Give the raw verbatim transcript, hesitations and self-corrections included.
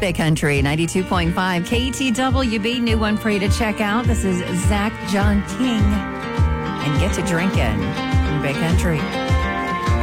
Big Country ninety-two point five K T W B. New one for you to check out. This is Zach John King and Get to Drinkin' in Big Country.